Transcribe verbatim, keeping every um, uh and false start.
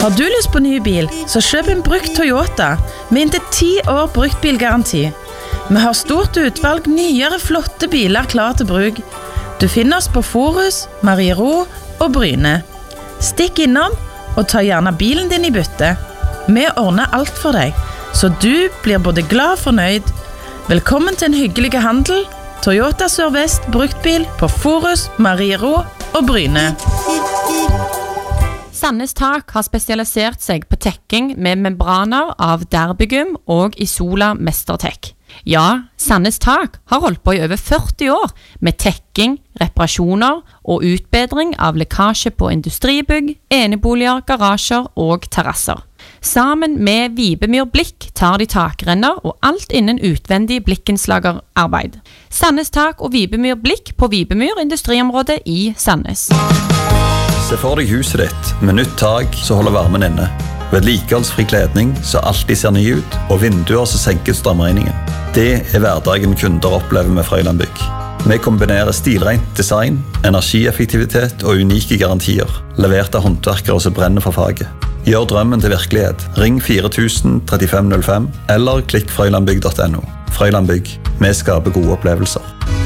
Har du lyst på ny bil, så kjøp en brukt Toyota med inntil ti år bruktbilgaranti. Vi har stort utvalg nyere flotte biler klar til bruk. Du finner oss på Forus, Mariero og Bryne. Stikk innom og ta gjerne bilen din i bytte. Vi ordner alt for deg, så du blir både glad og fornøyd. Velkommen til en hyggelig handel. Toyota Sør-Vest bruktbil på Forus, Mariero og Bryne. Sandnes Tak har spesialisert seg på tekking med membraner av Derbygum og Isola Mestertek. Ja, Sandnes Tak har holdt på i over førti år med tekking, reparasjoner og utbedring av lekkasje på industribygg, eneboliger, garasjer og terrasser. Sammen med Vibemyr Blikk tar de takrenner og alt innen utvendig blikkenslagerarbeid. Sandnes Tak og Vibemyr Blikk på Vibemyr industriområde i Sandnes. Se for deg huset ditt med nytt tak som holder varmen inne. Vedlikeholdsfri kledning som alltid ser ny ut, og vinduer som senker strømregningen. Det er hverdagen kunder opplever med Frøyland Bygg. Vi kombinerer stilrent design, energieffektivitet og unike garantier, levert av håndverkere som brenner for faget. Gjør drømmen til virkelighet. Ring fire tusen trettifem null fem eller klikk frøylandbygg punktum no. Frøyland Bygg. Vi skaper gode opplevelser.